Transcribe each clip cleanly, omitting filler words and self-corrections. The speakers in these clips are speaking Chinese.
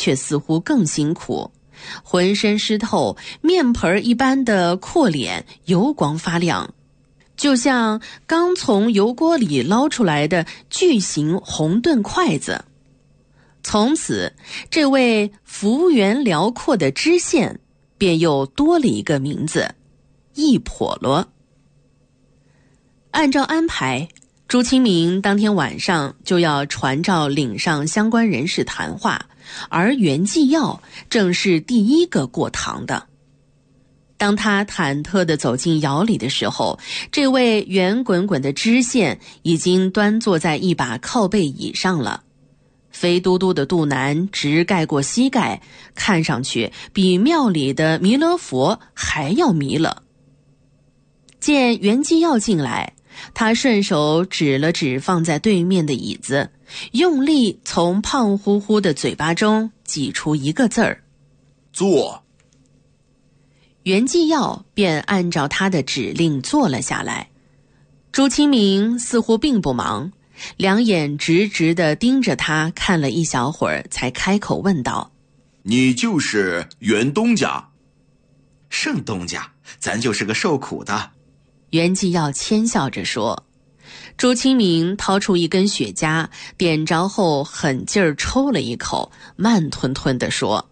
却似乎更辛苦，浑身湿透，面盆一般的阔脸油光发亮，就像刚从油锅里捞出来的巨型红盾筷子。从此，这位幅员辽阔的知县便又多了一个名字——一婆罗。按照安排，朱清明当天晚上就要传召岭上相关人士谈话，而袁继耀正是第一个过堂的。当他忐忑地走进窑里的时候，这位圆滚滚的知县已经端坐在一把靠背椅上了，肥嘟嘟的肚腩直盖过膝盖，看上去比庙里的弥勒佛还要弥勒。见袁继耀进来，他顺手指了指放在对面的椅子，用力从胖乎乎的嘴巴中挤出一个字儿： 坐。 袁继耀便按照他的指令坐了下来。朱清明似乎并不忙，两眼直直地盯着他看了一小会儿，才开口问道： 你就是袁东家？ 盛东家，咱就是个受苦的。 袁继耀谦笑着说。朱清明掏出一根雪茄，点着后狠劲儿抽了一口，慢吞吞地说：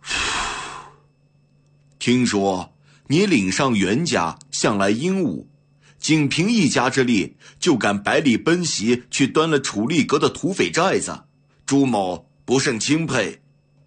听说你岭上袁家向来英武，仅凭一家之力就敢百里奔袭去端了楚力阁的土匪寨子，朱某不胜钦佩。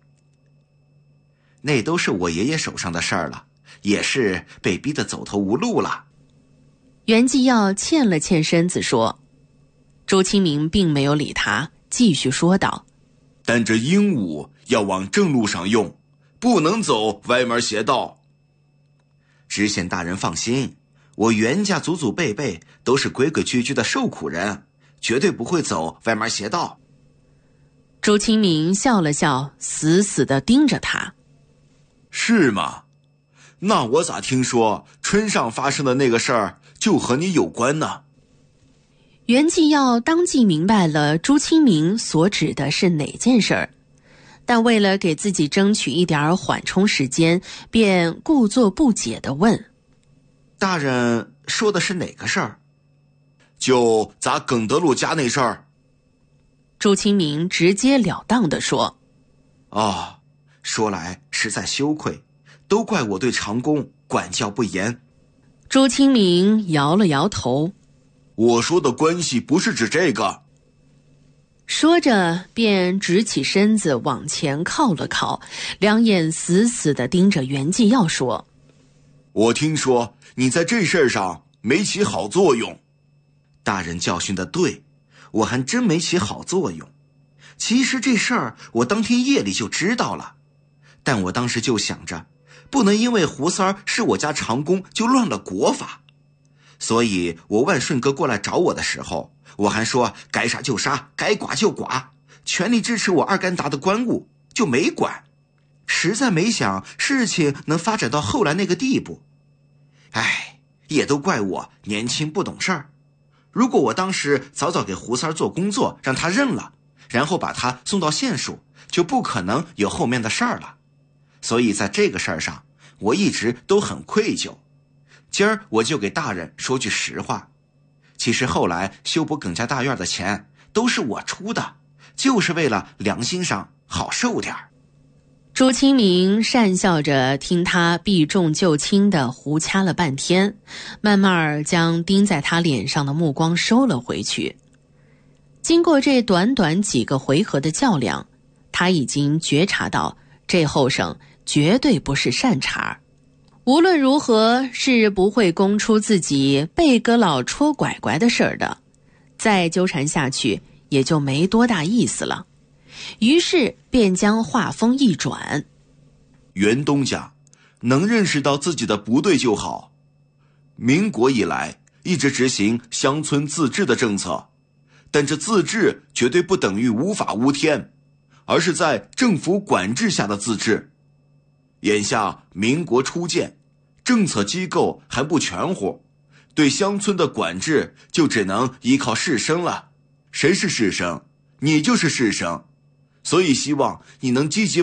那都是我爷爷手上的事儿了，也是被逼得走投无路了。 袁继耀欠了欠身子说。朱清明并没有理他，继续说道： 但这鹦鹉要往正路上用，不能走歪门邪道。 知县大人放心，我袁家祖祖辈辈都是规规矩矩的受苦人，绝对不会走歪门邪道。 朱清明笑了笑，死死地盯着他。 是吗？那我咋听说春上发生的那个事儿就和你有关呢？ 袁继耀当即明白了朱清明所指的是哪件事儿，但为了给自己争取一点缓冲时间，便故作不解地问： 大人说的是哪个事儿？ 就咱耿德禄家那事儿。 朱清明直截了当地说： 说来实在羞愧，都怪我对长工管教不严。 朱清明摇了摇头： 我说的关系不是指这个。 说着便直起身子往前靠了靠，两眼死死地盯着袁继耀说： 我听说你在这事儿上没起好作用。 大人教训得对，我还真没起好作用。其实这事儿我当天夜里就知道了，但我当时就想着，不能因为胡三儿是我家长工就乱了国法。所以我万顺哥过来找我的时候，我还说该杀就杀，该剐就剐，全力支持我二干达的官务，就没管。实在没想事情能发展到后来那个地步。也都怪我年轻不懂事儿。如果我当时早早给胡三儿做工作，让他认了，然后把他送到县署，就不可能有后面的事儿了。所以在这个事儿上，我一直都很愧疚。今儿我就给大人说句实话，其实后来修补耿家大院的钱都是我出的，就是为了良心上好受点儿。 朱清明讪笑着听他避重就轻地胡掐了半天，慢慢将盯在他脸上的目光收了回去。经过这短短几个回合的较量，他已经觉察到这后生绝对不是善茬，无论如何是不会供出自己被哥老戳拐拐的事儿的，再纠缠下去也就没多大意思了。于是便将话锋一转： 袁东家能认识到自己的不对就好。民国以来一直执行乡村自治的政策，但这自治绝对不等于无法无天，而是在政府管制下的自治。眼下民国初建，政策机构还不全乎，对乡村的管制就只能依靠士绅了。谁是士绅？你就是士绅。所以希望你能积极